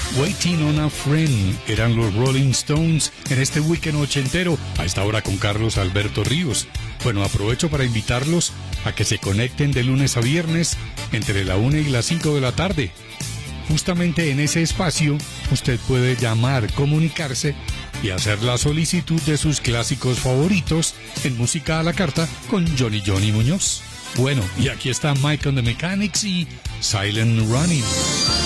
Waiting on a Friend eran los Rolling Stones en este weekend ochentero, a esta hora con Carlos Alberto Ríos. Bueno, aprovecho para invitarlos a que se conecten de lunes a viernes entre la 1 y las 5 de la tarde. Justamente en ese espacio usted puede llamar, comunicarse y hacer la solicitud de sus clásicos favoritos en Música a la Carta con Johnny Muñoz. Bueno, y aquí está Mike and the Mechanics y Silent Running.